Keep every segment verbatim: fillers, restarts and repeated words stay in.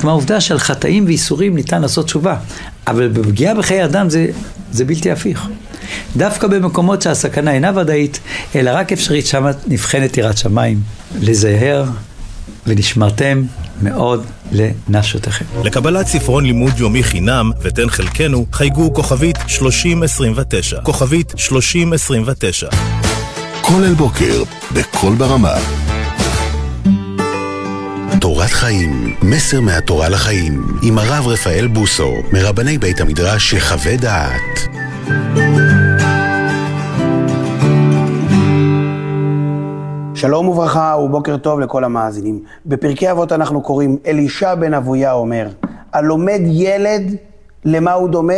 כמו העובדה שעל חטאים ואיסורים ניתן לעשות תשובה, אבל בפגיעה בחיי אדם זה, זה בלתי הפיך. דווקא במקומות שהסכנה אינה ודאית, אלא רק אפשרית, שמה נבחנת יראת שמיים. לזהר ונשמרתם מאוד לנפשותיכם. לקבלת ספרון לימוד יומי חינם ותן חלקנו, חייגו כוכבית שלושים עשרים ותשע. כוכבית שלושים עשרים ותשע. כל אל בוקר, בכל ברמה. תורת חיים, מסר מהתורה לחיים, עם הרב רפאל בוסו, מרבני בית המדרש יחווה דעת. שלום וברכה ובוקר טוב לכל המאזינים. בפרקי אבות אנחנו קוראים, אלישע בן אבויה אומר, הלומד ילד למה הוא דומה?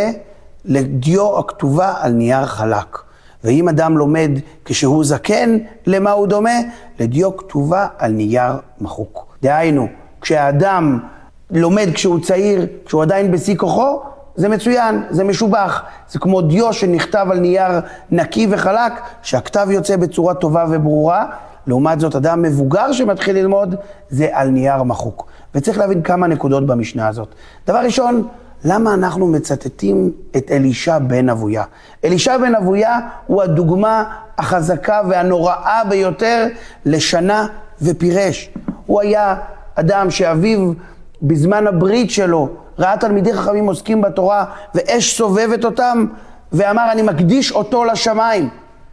לדיו הכתובה על נייר חלק. ואם אדם לומד כשהוא זקן, למה הוא דומה? לדיו כתובה על נייר מחוק. דהיינו, כשהאדם לומד כשהוא צעיר, כשהוא עדיין בשיא כוחו, זה מצוין, זה משובח. זה כמו דיו שנכתב על נייר נקי וחלק, שהכתב יוצא בצורה טובה וברורה. לעומת זאת, אדם מבוגר שמתחיל ללמוד, זה על נייר מחוק. וצריך להבין כמה נקודות במשנה הזאת. דבר ראשון, למה אנחנו מצטטים את אלישע בן אבויה? אלישע בן אבויה הוא הדוגמה החזקה והנוראה ביותר לשנה ופירש. הוא היה אדם שאביו בזמן הברית שלו ראה תלמידי חכמים עוסקים בתורה ואש סובבת אותם ואמר אני מקדיש אותו לשמיים.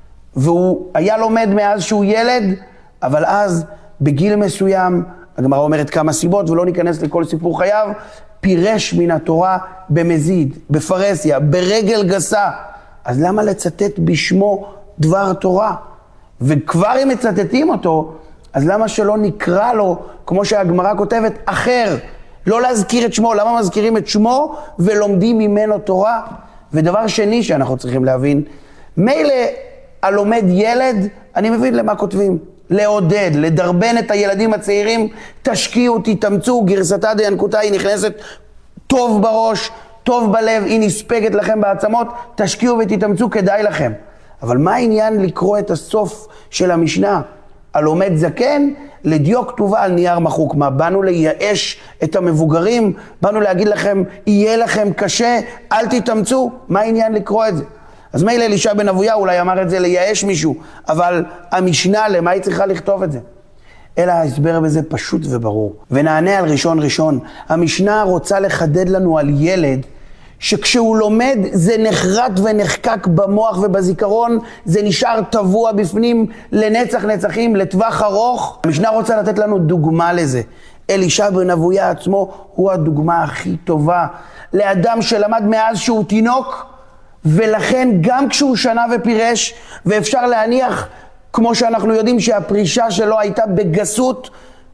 והוא היה לומד מאז שהוא ילד, אבל אז בגיל מסוים, הגמרא אומרת כמה סיבות ולא ניכנס לכל סיפור חייו, פירש מן התורה במזיד, בפרסיה, ברגל גסה. אז למה לצטט בשמו דבר תורה? וכבר אם מצטטים אותו, אז למה שלא נקרא לו, כמו שהגמרא כותבת, אחר? לא להזכיר את שמו, למה מזכירים את שמו ולומדים ממנו תורה? ודבר שני שאנחנו צריכים להבין, מילא הלומד ילד, אני מבין למה כותבים. לעודד, לדרבן את הילדים הצעירים, תשקיעו, תתאמצו, גרסתא דינקותא היא נכנסת טוב בראש, טוב בלב, היא נספגת לכם בעצמות, תשקיעו ותתאמצו, כדאי לכם. אבל מה העניין לקרוא את הסוף של המשנה? הלומד זקן, לדיו כתובה על נייר מחוק. מה, באנו לייאש את המבוגרים? באנו להגיד לכם, יהיה לכם קשה, אל תתאמצו? מה העניין לקרוא את זה? אז מילא אלישע בן אבויה אולי אמר את זה לייאש מישהו, אבל המשנה למה היא צריכה לכתוב את זה? אלא ההסבר בזה פשוט וברור. ונענה על ראשון ראשון. המשנה רוצה לחדד לנו על ילד, שכשהוא לומד זה נחרט ונחקק במוח ובזיכרון, זה נשאר טבוע בפנים לנצח נצחים, לטווח ארוך. המשנה רוצה לתת לנו דוגמה לזה. אלישע בן אבויה עצמו הוא הדוגמה הכי טובה לאדם שלמד מאז שהוא תינוק, ולכן גם כשהוא שנה ופירש, ואפשר להניח, כמו שאנחנו יודעים שהפרישה שלו הייתה בגסות,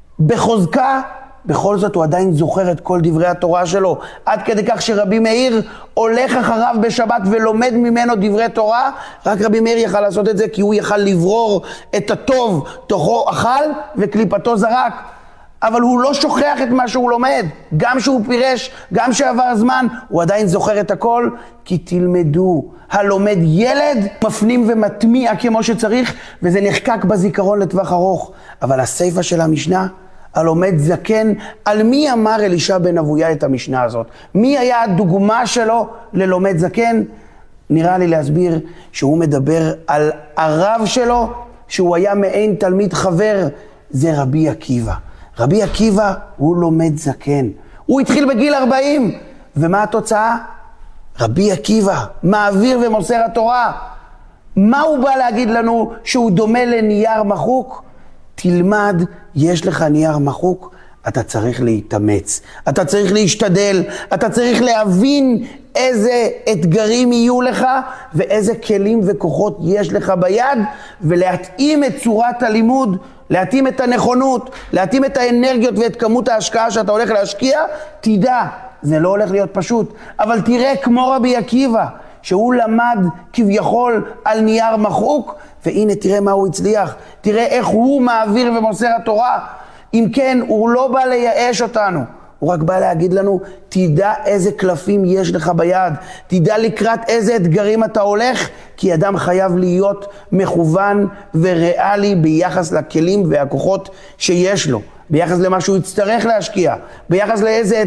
בחוזקה, בכל זאת הוא עדיין זוכר את כל דברי התורה שלו, עד כדי כך שרבי מאיר הולך אחריו בשבת ולומד ממנו דברי תורה. רק רבי מאיר יכל לעשות את זה כי הוא יכל לברור את הטוב, תוכו אכל וקליפתו זרק. אבל הוא לא שוכח את מה שהוא לומד, גם שהוא פירש, גם שעבר זמן, הוא עדיין זוכר את הכל, כי תלמדו, הלומד ילד מפנים ומטמיע כמו שצריך, וזה נחקק בזיכרון לטווח ארוך. אבל הסייפה של המשנה, הלומד זקן, על מי אמר אלישע בן אבויה את המשנה הזאת? מי היה הדוגמה שלו ללומד זקן? נראה לי להסביר שהוא מדבר על הרב שלו, שהוא היה מעין תלמיד חבר, זה רבי עקיבא. רבי עקיבא הוא לומד זקן. הוא התחיל בגיל ארבעים. ומה התוצאה? רבי עקיבא מעביר ומוסר התורה. מה הוא בא להגיד לנו שהוא דומה לנייר מחוק? תלמד, יש לך נייר מחוק, אתה צריך להתאמץ. אתה צריך להשתדל. אתה צריך להבין איזה אתגרים יהיו לך ואיזה כלים וכוחות יש לך ביד, ולהתאים את צורת הלימוד, להתאים את הנכונות, להתאים את האנרגיות ואת כמות ההשקעה שאתה הולך להשקיע. תדע, זה לא הולך להיות פשוט, אבל תראה כמו רבי עקיבא, שהוא למד כביכול על נייר מחוק, והנה תראה מה הוא הצליח, תראה איך הוא מעביר ומוסר התורה. אם כן, הוא לא בא לייאש אותנו, הוא רק בא להגיד לנו, תדע איזה קלפים יש לך ביד, תדע לקראת איזה אתגרים אתה הולך, כי אדם חייב להיות מכוון וריאלי ביחס לכלים והכוחות שיש לו, ביחס למה שהוא יצטרך להשקיע, ביחס לאיזה